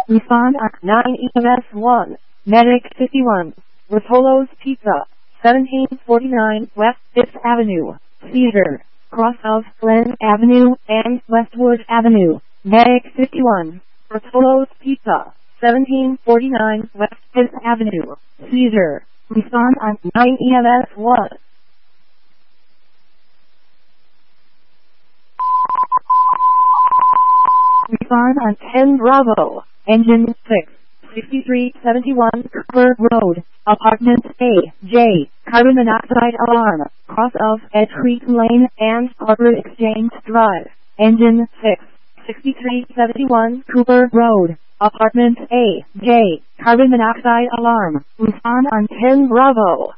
Respond on 9 EMS 1. Medic 51. Rotolo's Pizza. 1749 West 5th Avenue. Cedar. Cross of Glen Avenue and Westwood Avenue. Medic 51. Rotolo's Pizza. 1749 West 5th Avenue. Cedar. Respond on 9 EMS 1. Respond on 10 Bravo. Engine 6. 6371 Cooper Road. Apartment A. J. Carbon monoxide alarm. Cross of Ed Creek Lane and Corporate Exchange Drive. Engine 6. 6371 Cooper Road. Apartment A. J. Carbon monoxide alarm. Respond on 10 Bravo.